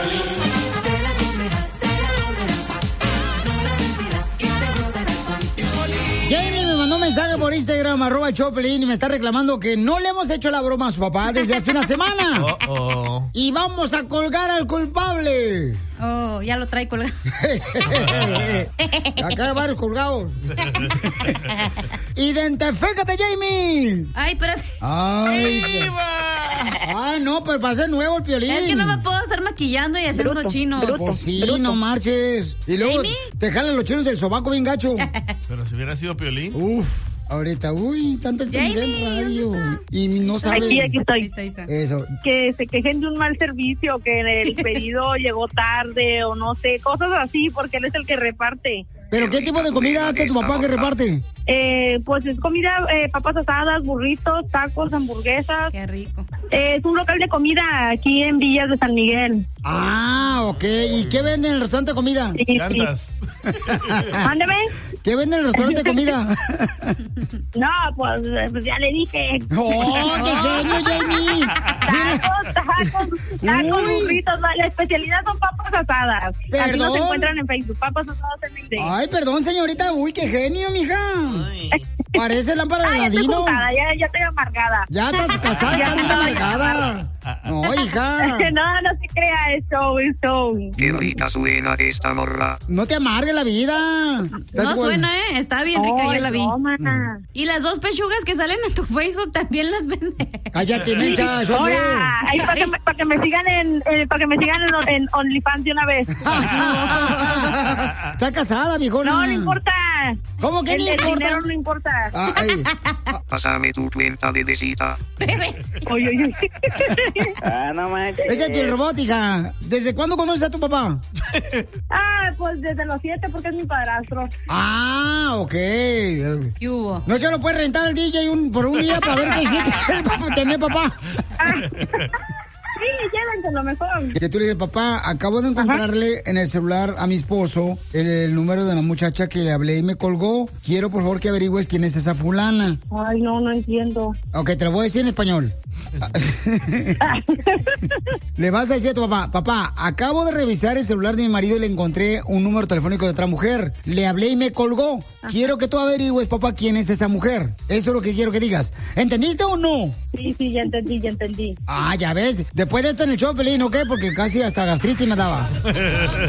Jamie me mandó un mensaje por Instagram, @Choplin, y me está reclamando que no le hemos hecho la broma a su papá desde hace una semana. Y vamos a colgar al culpable. Oh, ya lo trae colgado. Acá hay varios colgados. ¡Identifícate, Jamie! Ay, espérate. Ay, no, pero para ser nuevo el Piolín. Es que no me puedo estar maquillando y hacer unos chinos. Pues sí, no marches. Y luego ¿Jamie? te jalan los chinos del sobaco bien gacho. Pero si hubiera sido Piolín. Uf, ahorita, tanta experiencia en radio. Y no saben. Aquí estoy. Ahí está. Eso. Que se quejen de un mal servicio, que el pedido llegó tarde o no sé, cosas así, porque él es el que reparte. ¿Pero qué tipo de comida hace tu papá que reparte? Pues es comida, papas asadas, burritos, tacos, hamburguesas. Qué rico. Es un local de comida aquí en Villas de San Miguel. Ah, ok. ¿Y qué vende en el restaurante de comida? Llantas. Mándeme. ¿Qué vende en el restaurante de comida? No, pues ya le dije. ¡Oh, qué genio, Jamie! Tacos, burritos. La especialidad son papas asadas. ¿Perdón? Así nos encuentran en Facebook, papas asadas en Mayday. Ay, perdón, señorita. Uy, qué genio, mija. Parece lámpara de ya estoy Aladino. juntada, ya estoy amargada. Ya estás casada, Ya estás bien estoy. amargada. No, hija. No se crea, es show. Qué rica suena esta morra. No te amargue la vida. No suena, Está bien rica, yo la vi. No, Y las 2 pechugas que salen en tu Facebook también las vende. Cállate, mencha, soy yo. Ahora, ahí para que me sigan en OnlyFans de una vez. Está casada, viejona. No importa. ¿Cómo que no el importa? dinero no importa. Ay. Pásame tu cuenta de visita. Bebes. Oye. No manches. Es el piel robótica. ¿Desde cuándo conoces a tu papá? Pues desde los 7 porque es mi padrastro. Ah, ok. ¿Qué hubo? No se lo puede rentar al DJ por un día para ver qué hiciste para tener papá. Sí, llévenselo mejor. Que tú le dices, papá, acabo de encontrarle en el celular a mi esposo el número de la muchacha que le hablé y me colgó. Quiero, por favor, que averigües quién es esa fulana. Ay, no entiendo. Ok, te lo voy a decir en español. Le vas a decir a tu papá, papá, acabo de revisar el celular de mi marido y le encontré un número telefónico de otra mujer. Le hablé y me colgó. Quiero que tú averigües, papá, quién es esa mujer. Eso es lo que quiero que digas. ¿Entendiste o no? Sí, ya entendí. Ah, ya ves. Después de esto en el show, Pelín, ¿ok? Porque casi hasta gastritis me daba.